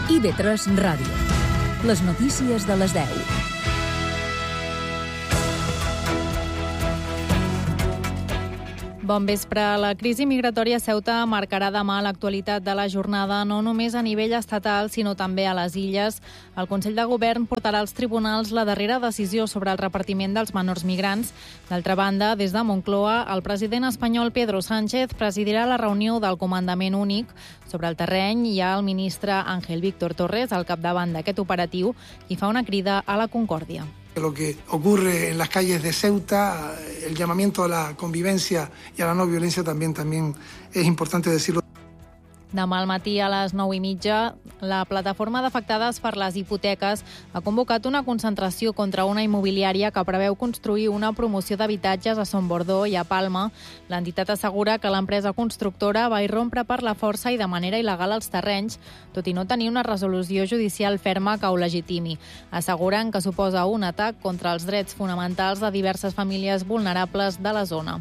IB3 Ràdio. Les notícies de les 10. Bon vespre. La crisi migratòria a Ceuta marcarà demà l'actualitat de la jornada, no només a nivell estatal, sinó també a les illes. El Consell de Govern portarà als tribunals la darrera decisió sobre el repartiment dels menors migrants. D'altra banda, des de Moncloa, el president espanyol Pedro Sánchez presidirà la reunió del Comandament Únic. Sobre el terreny hi ha el ministre Ángel Víctor Torres al capdavant d'aquest operatiu i fa una crida a la concòrdia. Lo que ocurre en las calles de Ceuta, el llamamiento a la convivencia y a la no violencia también es importante decirlo. Demà al matí a les 9:30, la plataforma d'afectades per les hipoteques ha convocat una concentració contra una immobiliària que preveu construir una promoció d'habitatges a Son Bordó i a Palma. L'entitat assegura que l'empresa constructora va irrompre per la força i de manera il·legal als terrenys, tot i no tenir una resolució judicial ferma que ho legitimi. Asseguren que suposa un atac contra els drets fonamentals de diverses famílies vulnerables de la zona.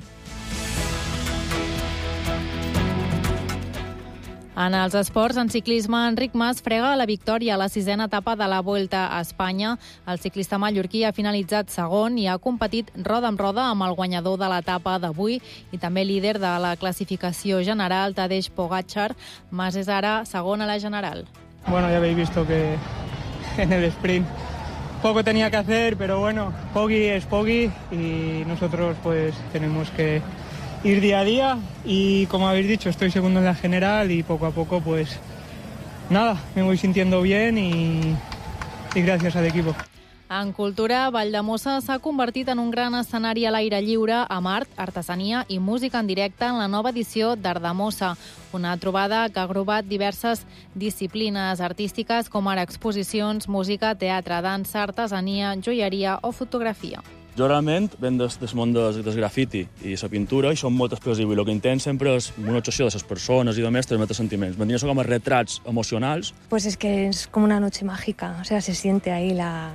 En els esports, en ciclisme, Enric Mas frega la victòria a la 6a etapa de la Vuelta a Espanya. El ciclista mallorquí ha finalitzat segon i ha competit roda amb roda amb el guanyador de l'etapa d'avui i també líder de la classificació general, Tadej Pogačar. Mas és ara segon a la general. Bueno, ya habéis visto que en el sprint poco tenía que hacer, pero bueno, Poggi es Poggi y nosotros pues tenemos que ir día a día y, como habéis dicho, estoy segundo en la general y poco a poco, pues nada, me voy sintiendo bien y gracias al equipo. En cultura, Valldemossa s'ha convertit en un gran escenari a l'aire lliure amb art, artesania i música en directe en la nova edició d'Artdemossa, una trobada que ha agrupat diverses disciplines artístiques com ara exposicions, música, teatre, dansa, artesania, joieria o fotografia. Jo realment venc del món del grafiti i la pintura i som molt expressiu i el que intent sempre és una obsessió de les persones i només transmetre sentiments. Vendria com a retrats emocionals. Pues es que es como una noche mágica, o sea, se siente ahí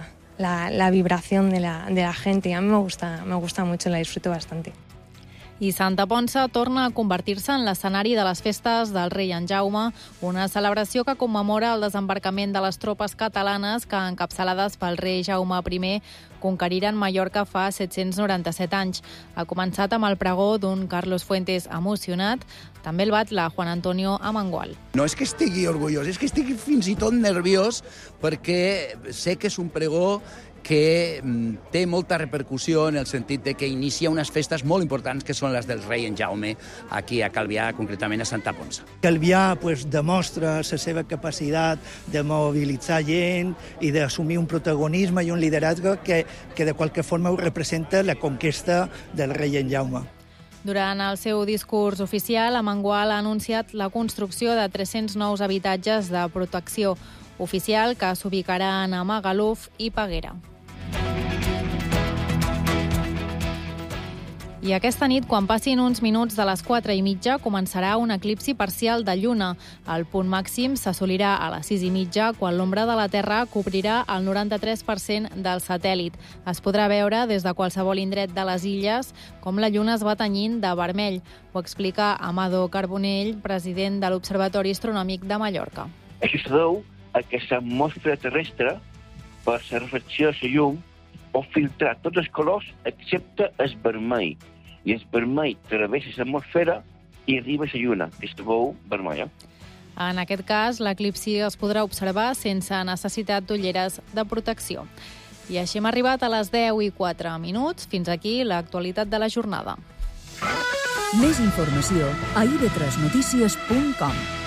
la vibración de la gente y a mí me gusta mucho, la disfruto bastante. I Santa Ponça torna a convertir-se en l'escenari de les festes del rei en Jaume, una celebració que commemora el desembarcament de les tropes catalanes que, encapçalades pel rei Jaume I, conqueriren Mallorca fa 797 anys. Ha començat amb el pregó d'un Carlos Fuentes emocionat, també el batlle Juan Antonio Amengual. No és que estigui orgullós, és que estigui fins i tot nerviós perquè sé que és un pregó que té molta repercussió en el sentit de que inicia unes festes molt importants que són les del rei en Jaume aquí a Calvià, concretament a Santa Ponça. Calvià demostra la seva capacitat de mobilitzar gent i d'assumir un protagonisme i un lideratge que de qualque forma representa la conquesta del rei en Jaume. Durant el seu discurs oficial, Amengual ha anunciat la construcció de 300 nous habitatges de protecció oficial que s'ubicaran a Magaluf i Peguera. I aquesta nit, quan passin uns minuts de les 4:30, començarà un eclipsi parcial de lluna. El punt màxim s'assolirà a les 6:30, quan l'ombra de la Terra cobrirà el 93% del satèl·lit. Es podrà veure des de qualsevol indret de les illes com la lluna es va tenyint de vermell. Ho explica Amado Carbonell, president de l'Observatori Astronòmic de Mallorca. Això es deu a que l'atmosfera terrestre, per la refracció de la llum, pot filtrar tots els colors excepte el vermell. I el vermell travessa l'atmosfera i arriba a la lluna, que es veu vermella. En aquest cas, l'eclipsi es podrà observar sense necessitat d'ulleres de protecció. I així hem arribat a les 10:04. Fins aquí l'actualitat de la jornada. Més informació a ib3notícies.com.